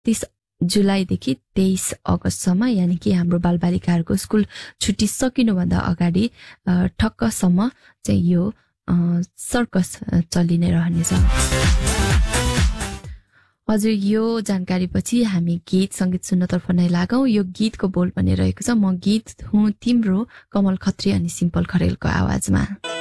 30 जुलाईदेखि 23 अगस्तसम्म यानि कि हाम्रो बालबालिकाहरूको स्कुल छुट्टी सकिनुभन्दा अगाडि ठक्कसम्म चाहिँ यो सर्कस चलि नै रहनेछ। हजुर, यो जानकारीपछि हामी गीत संगीत सुन्नतर्फ नै लागौं। यो गीतको बोल भने रहेको छ, म गीत हुँ तिम्रो, कमल खत्री अनि सिम्पल खरेलको आवाजमा।